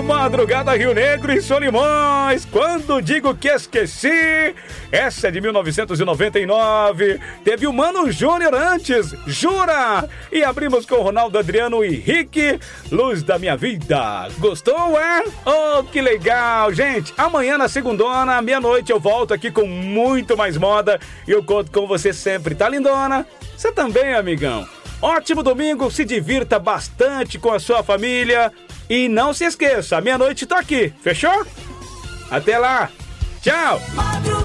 Madrugada Rio Negro e Solimões. Quando digo que esqueci, essa é de 1999. Teve o Mano Júnior antes, Jura? E abrimos com Ronaldo Adriano e Rick, Luz da Minha Vida. Gostou, é? Oh, que legal, gente. Amanhã na segundona, meia-noite, eu volto aqui com muito mais moda e eu conto com você sempre, tá, lindona? Você também, amigão. Ótimo domingo, se divirta bastante com a sua família. E não se esqueça, meia-noite tô aqui, fechou? Até lá, tchau!